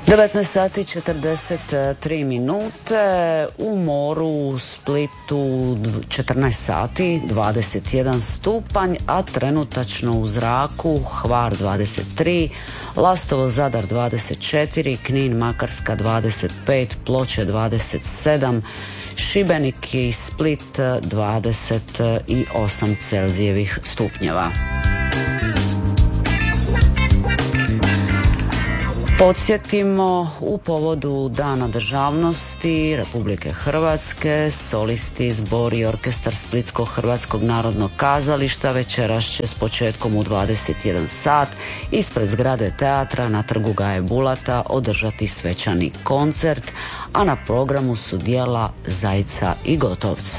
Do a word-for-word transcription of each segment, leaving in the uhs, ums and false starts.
devetnaest sati četrdeset tri minute, u moru u Splitu četrnaest sati dvadeset jedan stupanj, a trenutačno u zraku Hvar dvadeset tri, Lastovo Zadar dvadeset četiri, Knin Makarska dvadeset pet, Ploče dvadeset sedam, Šibenik i Split dvadeset osam Celzijevih stupnjeva. Podsjetimo, u povodu Dana državnosti Republike Hrvatske solisti, zbor i orkestar Splitsko-hrvatskog narodnog kazališta večeras će s početkom u dvadeset jedan sat ispred zgrade teatra na trgu Gaje Bulata održati svečani koncert, a na programu su djela Zajca i Gotovca.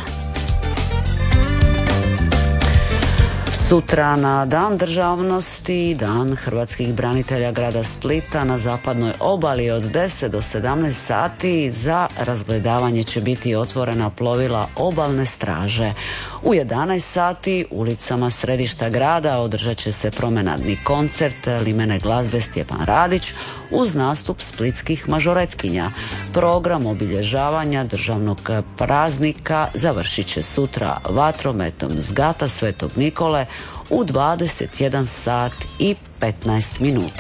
Sutra na Dan državnosti, Dan hrvatskih branitelja grada Splita na zapadnoj obali od deset do sedamnaest sati za razgledavanje će biti otvorena plovila obalne straže. U jedanaest sati ulicama središta grada održat će se promenadni koncert limene glazbe Stjepan Radić uz nastup splitskih mažoretkinja. Program obilježavanja državnog praznika završit će sutra vatrometom s Gata Svetog Nikole u dvadeset jedan sat i petnaest minuta.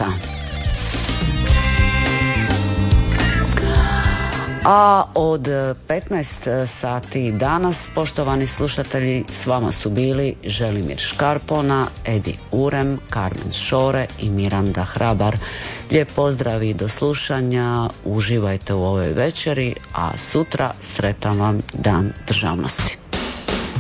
A od petnaest sati danas, poštovani slušatelji, s vama su bili Želimir Škarpona, Edi Urem, Carmen Šore i Miranda Hrabar. Lijep pozdrav i do slušanja, uživajte u ovoj večeri, a sutra sretan vam Dan državnosti.